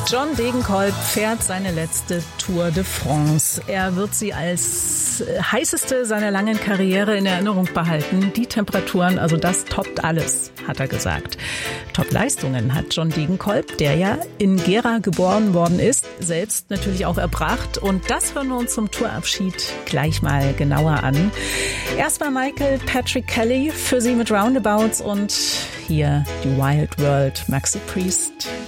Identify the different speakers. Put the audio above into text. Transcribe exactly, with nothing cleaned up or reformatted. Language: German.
Speaker 1: John Degenkolb fährt seine letzte Tour de France. Er wird sie als heißeste seiner langen Karriere in Erinnerung behalten. Die Temperaturen, also das toppt alles, hat er gesagt. Top-Leistungen hat John Degenkolb, der ja in Gera geboren worden ist, selbst natürlich auch erbracht. Und das hören wir uns zum Tourabschied gleich mal genauer an. Erstmal Michael Patrick Kelly für Sie mit Roundabouts und hier die Wild World, Maxi Priest.